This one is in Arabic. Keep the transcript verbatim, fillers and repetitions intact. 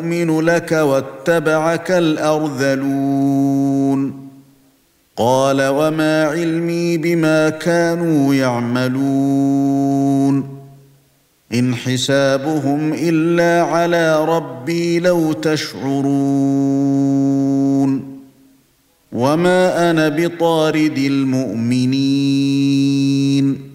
نؤمن لك واتبعك الأرذلون قال وما علمي بما كانوا يعملون إن حسابهم إلا على ربي لو تشعرون وما أنا بطارد المؤمنين